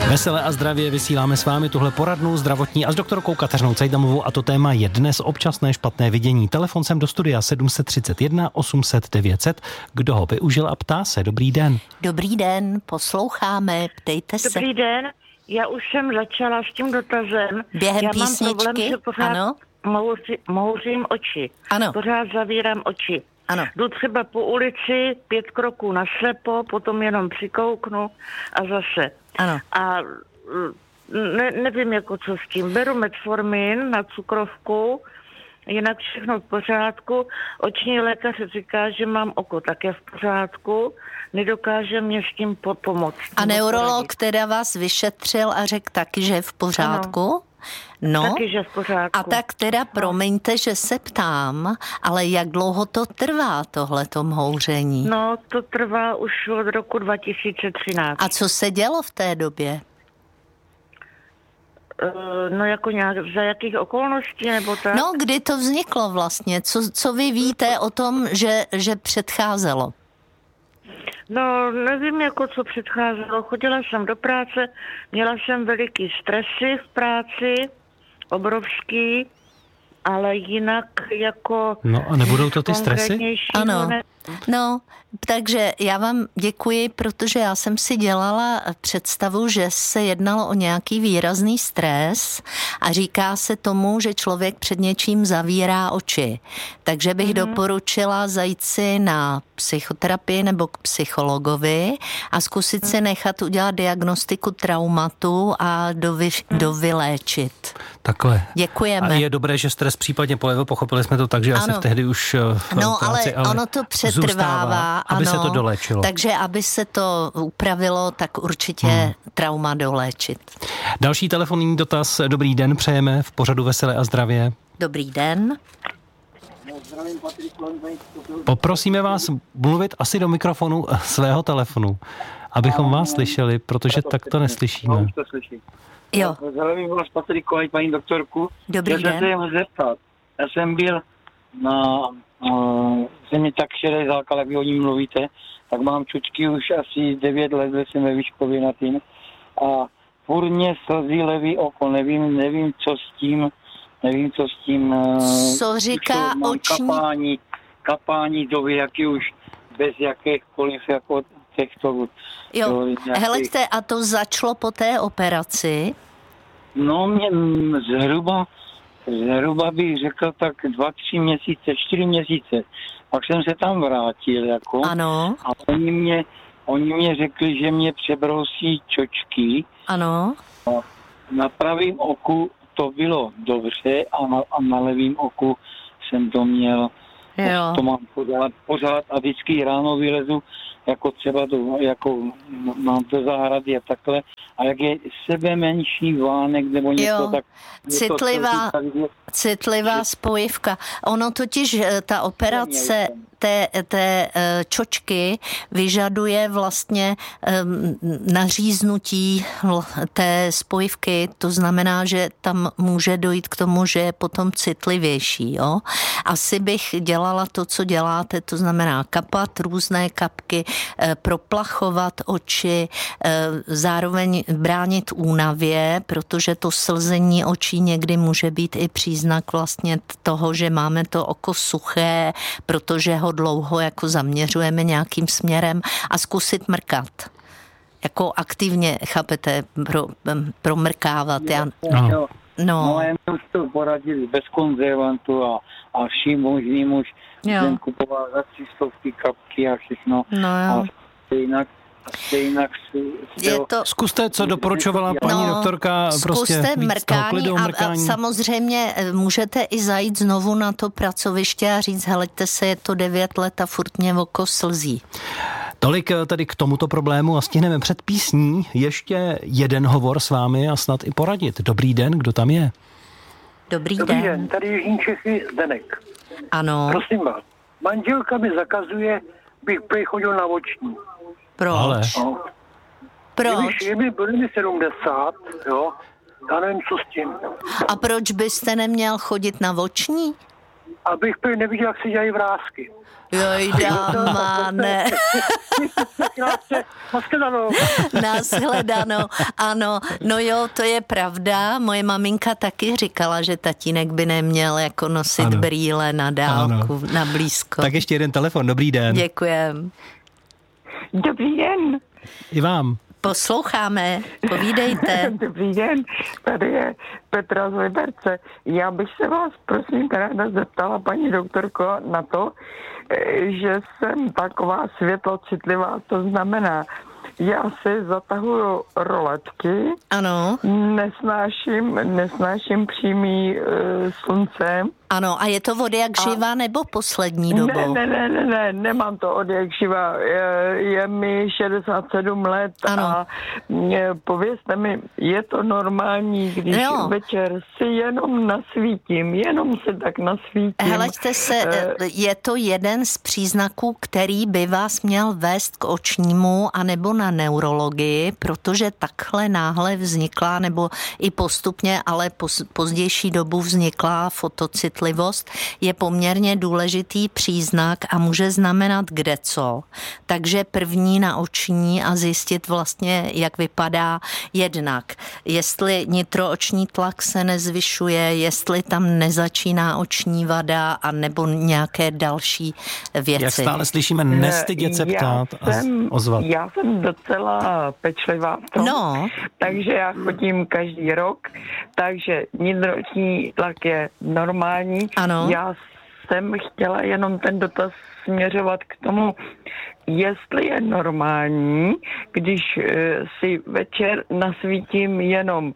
Veselé a zdravě vysíláme s vámi tuhle poradnu zdravotní a s doktorkou Kateřinou Cajdamovou a to téma je dnes občasné špatné vidění. Telefon sem do studia 731 800 900. Kdo ho využil a ptá se. Dobrý den. Dobrý den, posloucháme, ptejte se. Dobrý den, já už jsem začala s tím dotazem. Během já písničky, mám problém, že pořád ano. mouřím oči. Ano. Pořád zavírám oči. Ano. Jdu třeba po ulici 5 kroků naslepo, potom jenom přikouknu a zase. Ano. A nevím, jako co s tím. Beru metformin na cukrovku, jinak všechno v pořádku. Oční lékař říká, že mám oko také v pořádku, nedokáže mě s tím pomoct. A neurolog teda vás vyšetřil a řekl taky, že je v pořádku? Ano. No, taky, že v pořádku. A tak teda promiňte, že se ptám, ale jak dlouho to trvá, tohleto mhouření? No, to trvá už od roku 2013. A co se dělo v té době? No jako nějak, za jakých okolností nebo tak? No, kdy to vzniklo vlastně? Co vy víte o tom, že předcházelo? No, nevím, jako co předcházelo. Chodila jsem do práce, měla jsem veliký stresy v práci, obrovský, ale jinak jako... No a nebudou to ty stresy? Ano. No, takže já vám děkuji, protože já jsem si dělala představu, že se jednalo o nějaký výrazný stres a říká se tomu, že člověk před něčím zavírá oči. Takže bych doporučila zajít si na psychoterapii nebo k psychologovi a zkusit si nechat udělat diagnostiku traumatu a dovyléčit. Takhle. Děkujeme. A je dobré, že stres případně polevil, pochopili jsme to tak, že asi tehdy už v práci, ale ono to přetrvává, aby se to doléčilo. Takže aby se to upravilo, tak určitě trauma doléčit. Další telefonní dotaz. Dobrý den, přejeme v pořadu Veselé a zdravě. Dobrý den. Poprosíme vás mluvit asi do mikrofonu svého telefonu, abychom vás slyšeli, protože tak to neslyšíme. Už to slyším. Jo. Zdravím vás, Patriku, a paní doktorku. Dobrý den. Já jsem se jen zeptat. Já jsem byl na zemi tak šedé zákal, jak vy o ní mluvíte, tak mám čučky už asi 9 let, jsem ve Výškově na tím. A furt mě slzí levý oko, nevím, co s tím, co říká oční... Kapání doby, jaký už bez jakékoliv jako těchto... Jo, heleďte, a to začalo po té operaci? No, mě zhruba bych řekl tak 2-3 měsíce, 4 měsíce. Pak jsem se tam vrátil, jako. Ano. A oni mě řekli, že mě přebrousí čočky. Ano. A na pravém oku to bylo dobře a na levém oku jsem to měl. Jo. To mám pořád a vždycky ráno vylezu, jako třeba jako mám do zahrady a takhle. A jak je sebe menší vánek nebo něco, tak... Citlivá spojivka. Ono totiž ta operace té čočky vyžaduje vlastně naříznutí té spojivky, to znamená, že tam může dojít k tomu, že je potom citlivější. Jo? Asi bych dělala to, co děláte, to znamená kapat různé kapky, proplachovat oči, zároveň bránit únavě, protože to slzení očí někdy může být i příznak vlastně toho, že máme to oko suché, protože ho dlouho jako zaměřujeme nějakým směrem a zkusit mrkat. Jako aktivně, chápete, promrkávat. No, já už to poradili bez konzervantu a vším možným už jsem kupoval za 300 kapky a všechno. No jo. Stejnak Zkuste, co doporučovala paní doktorka, prostě víc toho klidu, mrkání. A samozřejmě můžete i zajít znovu na to pracoviště a říct, heleďte se, je to 9 let a furt mě oko slzí. Tolik tedy k tomuto problému a stihneme před písní ještě jeden hovor s vámi a snad i poradit. Dobrý den, kdo tam je? Dobrý den. den, tady Jižní Čechy, Zdeněk. Ano. Prosím vás, manželka mi zakazuje, bych chodil na oční. Proč? Ale. No. Proč? Je mi 70, jo, já nevím, co s tím. A proč byste neměl chodit na oční? abych prý neviděl, jak se dělají vrásky. Jojda, ne. Nashledanou. Ano, no jo, to je pravda. Moje maminka taky říkala, že tatínek by neměl jako nosit brýle na dálku, na blízko. Tak ještě jeden telefon, dobrý den. Děkujem. Dobrý den. I vám. Posloucháme, povídejte. Dobrý den, tady je Petra z Liberce. Já bych se vás prosím ráda zeptala, paní doktorko, na to, že jsem taková světlocitlivá, to znamená, já si zatahuju roletky, ano. Nesnáším přímý slunce. Ano, a je to od jak živa nebo poslední dobou? Ne, nemám to od jak živa. Je mi 67 let a povězte mi, je to normální, když večer si jenom nasvítím, jenom si tak nasvítím. Hleďte se, je to jeden z příznaků, který by vás měl vést k očnímu anebo na neurologii, protože takhle náhle vznikla, nebo i postupně, ale pozdější dobu vznikla fotocitlivost, je poměrně důležitý příznak a může znamenat kdeco. Takže první na oční a zjistit vlastně, jak vypadá jednak, jestli nitrooční tlak se nezvyšuje, jestli tam nezačíná oční vada a nebo nějaké další věci. Jak stále slyšíme, nestydět se ptát a ozvat. Já jsem docela pečlivá v tom, takže já chodím každý rok, takže nitrooční tlak je normální. Ano. Já jsem chtěla jenom ten dotaz směřovat k tomu, jestli je normální, když si večer nasvítím jenom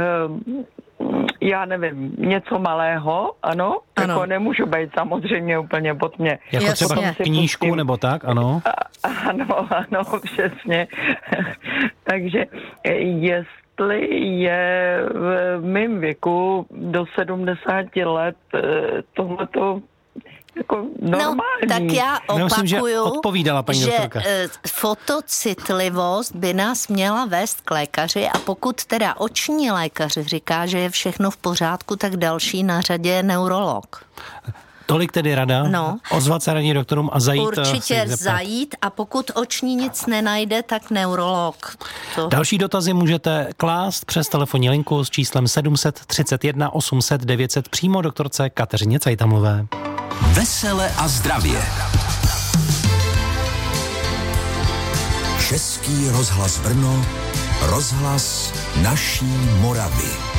já nevím, něco malého, ano, jako nemůžu být samozřejmě úplně pod mě. Jako třeba knížku nebo tak, ano? Ano, přesně. Takže jestli je v mém věku do 70 let tohleto jako normální. No, tak já opakuju, odpovídala paní doktorka. Fotocitlivost by nás měla vést k lékaři a pokud teda oční lékař říká, že je všechno v pořádku, tak další na řadě je neurolog. Tolik tedy rada, ozvat se radní doktorům a zajít. Určitě zajít a pokud oční nic nenajde, tak neurolog. Další dotazy můžete klást přes telefonní linku s číslem 731 800 900 přímo doktorce Kateřině Cajtamové. Vesele a zdravě. Český rozhlas Brno, rozhlas naší Moravy.